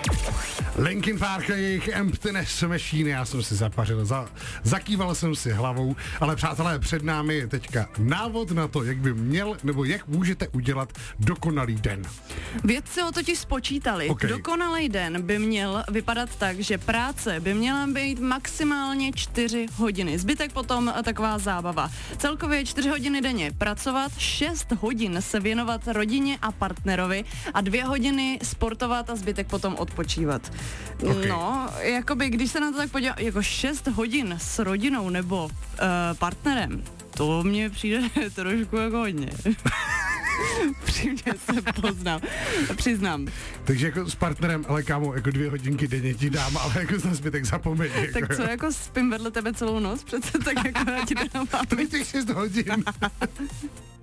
Linkin Park a jejich Emptiness Machine, já jsem si zapařil, zakýval jsem si hlavou, ale přátelé, před námi je teďka návod na to, jak by měl, nebo jak můžete udělat dokonalý den. Vědci ho totiž spočítali. Okay. Dokonalý den by měl vypadat tak, že práce by měla být maximálně 4 hodiny. Zbytek potom taková zábava. Celkově 4 hodiny denně pracovat, 6 hodin se věnovat rodině a partnerovi a 2 hodiny sportovat a zbytek potom odpočívat. Okay. No, jakoby, když se na to tak podívám, jako 6 hodin s rodinou nebo partnerem, to mně přijde trošku jako hodně. Přímě se přiznám. Takže jako s partnerem, ale kámo, jako 2 hodinky denně ti dám, ale jako na zbytek zapomeň. Tak jako, co, jako spím vedle tebe celou noc? Přece tak jako já ti dám. To je těch 6 hodin.